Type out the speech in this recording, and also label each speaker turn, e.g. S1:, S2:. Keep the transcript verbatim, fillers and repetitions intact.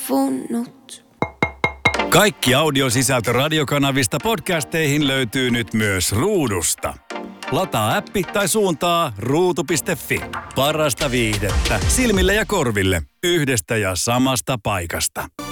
S1: punnut.
S2: Kaikki audiosisältö radiokanavista podcasteihin löytyy nyt myös Ruudusta. Lataa appi tai suuntaa ruutu piste fi. Parasta viihdettä silmille ja korville yhdestä ja samasta paikasta.